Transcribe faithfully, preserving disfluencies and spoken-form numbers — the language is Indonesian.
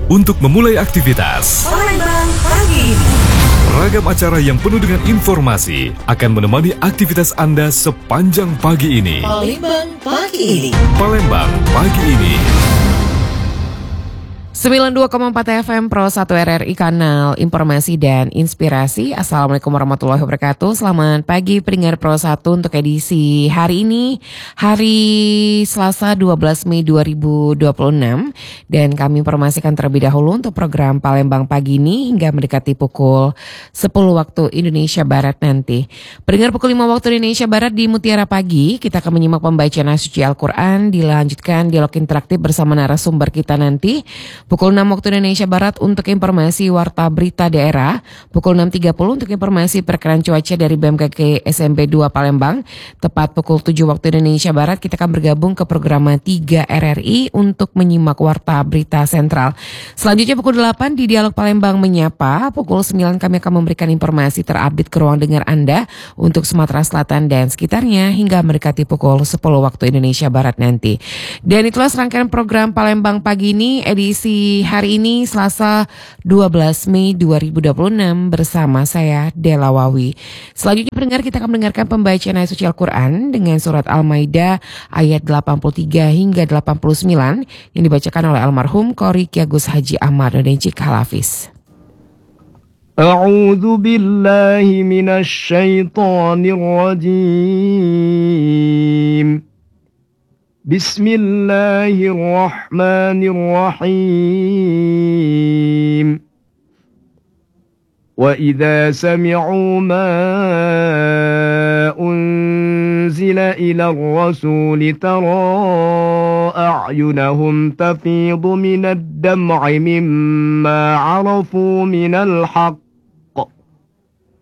untuk memulai aktivitas. Palembang pagi ini. Ragam acara yang penuh dengan informasi akan menemani aktivitas Anda sepanjang pagi ini. Palembang pagi ini. Palembang pagi ini. sembilan puluh dua koma empat F M Pro satu R R I Kanal Informasi dan Inspirasi. Assalamualaikum warahmatullahi wabarakatuh. Selamat pagi pendengar Pro satu untuk edisi hari ini, hari Selasa dua belas Mei dua ribu dua puluh enam. Dan kami informasikan terlebih dahulu untuk program Palembang pagi ini hingga mendekati pukul sepuluh waktu Indonesia Barat nanti. Pendengar, pukul lima waktu Indonesia Barat di Mutiara Pagi, kita akan menyimak pembacaan ayat suci Al-Quran, dilanjutkan dialog interaktif bersama narasumber kita nanti. Pukul enam waktu Indonesia Barat untuk informasi warta berita daerah. Pukul enam tiga puluh untuk informasi perkiraan cuaca dari B M K G S M P dua Palembang. Tepat pukul tujuh waktu Indonesia Barat kita akan bergabung ke program tiga R R I untuk menyimak warta berita sentral. Selanjutnya pukul delapan di Dialog Palembang Menyapa. Pukul sembilan kami akan memberikan informasi terupdate ke ruang dengar Anda untuk Sumatera Selatan dan sekitarnya hingga mendekati pukul sepuluh waktu Indonesia Barat nanti. Dan itulah serangkaian program Palembang pagi ini edisi hari ini Selasa dua belas Mei dua ribu dua puluh enam bersama saya Dela Wawi. Selanjutnya pendengar, kita akan mendengarkan pembacaan ayat suci Al-Quran dengan surat Al-Maidah ayat delapan puluh tiga hingga delapan puluh sembilan yang dibacakan oleh almarhum Qori Ki Agus Haji Ahmad Nodejik Halafiz. A'udzu billahi minasy syaithanir rajim. Bismillahirrahmanirrahim. Wa idza sami'u ma unzila ila ar-rasuli tara a'yunahum tafidu minad dam'i mimma 'arafu minal haqq